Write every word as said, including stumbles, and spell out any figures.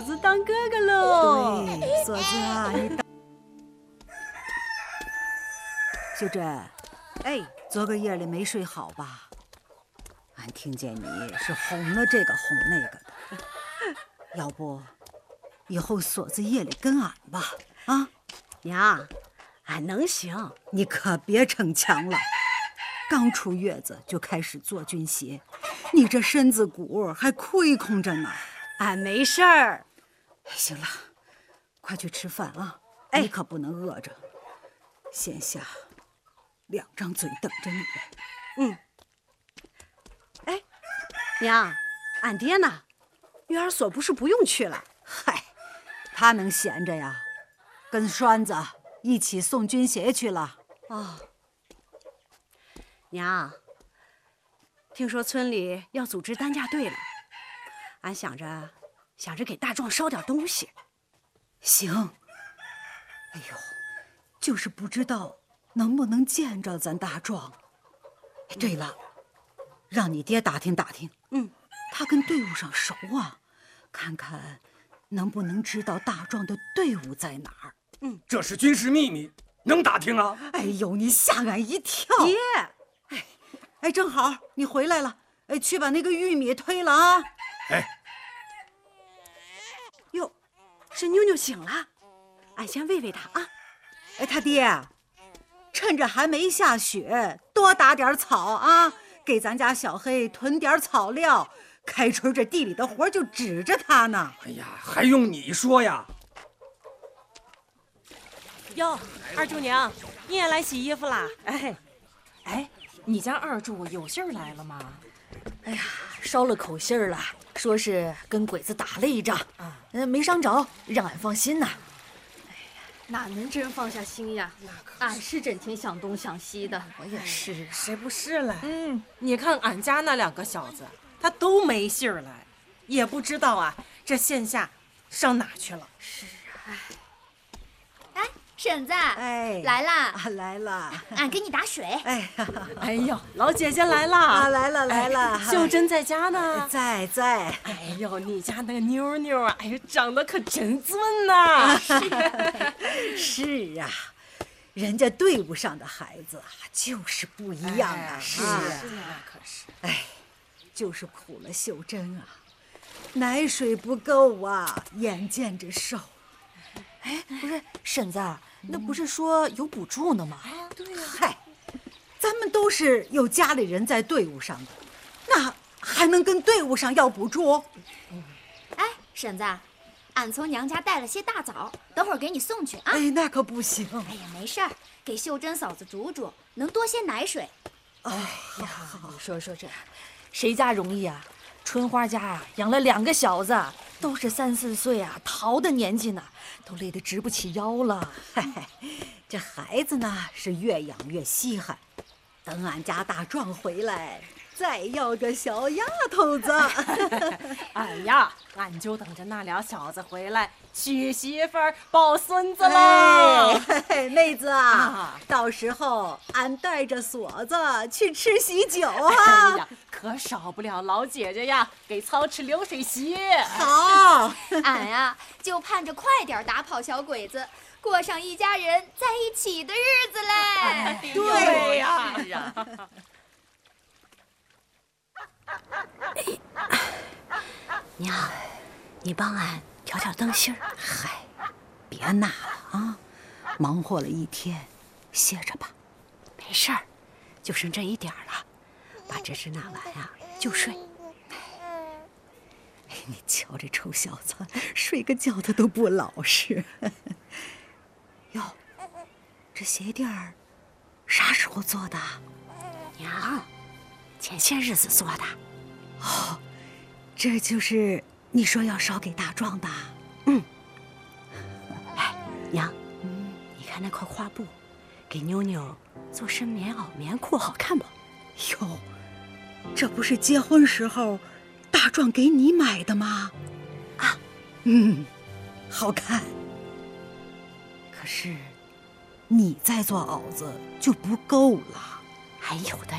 子当哥哥喽。 对，锁子啊，你当。秀珍，哎，昨个夜里没睡好吧？俺听见你是哄了这个哄那个的，要不以后锁子夜里跟俺吧？啊， 娘，俺能行。 你可别逞强了，刚出月子就开始做军鞋，你这身子骨还亏空着呢。 俺没事儿。 行了，快去吃饭啊！ 哎， 你可不能饿着，闲下两张嘴等着你。 嗯。哎，娘，俺爹呢？育儿所不是不用去了？ 嗨，他能闲着呀？跟栓子一起送军鞋去了。 哦，娘，听说村里要组织担架队了，俺想着想着给大壮捎点东西。 行。哎呦，就是不知道能不能见着咱大壮。哎，对了，让你爹打听打听， 嗯， 他跟队伍上熟啊，看看能不能知道大壮的队伍在哪儿。 嗯， 这是军事秘密，能打听啊？ 哎呦，你吓俺一跳！ 爹， 哎，哎，正好你回来了，哎，去把那个玉米推了啊！ 哎， 哟，是妞妞醒了，俺先喂喂她啊。 哎，他爹，趁着还没下雪，多打点草啊，给咱家小黑囤点草料。开春这地里的活就指着他呢。 哎呀，还用你说呀？ 哟，二柱娘，你也来洗衣服啦？ 哎， 哎，你家二柱有信儿来了吗？ 哎呀，捎了口信儿了，说是跟鬼子打了一仗，啊，没伤着，让俺放心呐。 哪能真放下心呀？俺是整天想东想西的。 我也是， 谁不是嘞？嗯，你看俺家那两个小子，他都没信儿来，也不知道啊，这线下上哪去了？ 是啊。哎，婶子， 哎， 来啦！ 啊，来了， 俺给你打水。 哎呀， 哎呦，老姐姐来啦！ 啊，来了来了。 哎、秀珍在家呢？ 在在。 哎呦，你家那个妞妞啊，哎呀，长得可真俊呐！ 是啊，人家队伍上的孩子啊，就是不一样啊。 哎、是啊， 那可是。 哎，就是苦了秀珍啊，奶水不够啊，眼见着瘦。 哎，不是婶子，那不是说有补助呢吗？ 哎，对呀。 嗨，咱们都是有家里人在队伍上的，那还能跟队伍上要补助？ 哎，婶子，俺从娘家带了些大枣，等会儿给你送去啊。 哎，那可不行。 哎呀，没事儿，给秀珍嫂子煮煮，能多些奶水。 哎呀，你说说这，谁家容易啊？春花家啊，养了两个小子，都是三四岁啊，淘的年纪呢，都累得直不起腰了。 嗨，这孩子呢是越养越稀罕，等俺家大壮回来，再要个小丫头子。 哎呀，俺就等着那俩小子回来娶媳妇儿抱孙子喽。 哎，妹子啊， 啊到时候俺带着锁子去吃喜酒啊。 哎呀，可少不了老姐姐呀，给操持流水席。 好， 俺呀，就盼着快点打跑小鬼子，过上一家人在一起的日子嘞。 哎、对呀。 是啊。 娘，你帮俺调调灯芯儿。 嗨，别纳了啊，忙活了一天，歇着吧。 没事儿，就剩这一点儿了，把这只纳完呀就睡。 哎，你瞧这臭小子，睡个觉他都不老实。哟，这鞋垫儿啥时候做的？ 娘，前些日子做的。 哦，这就是你说要捎给大壮的。 嗯。哎，娘，嗯，你看那块花布，给妞妞做身棉袄、棉裤，好看不？ 哟，这不是结婚时候大壮给你买的吗？ 啊， 嗯，好看。可是你再做袄子就不够了， 还有的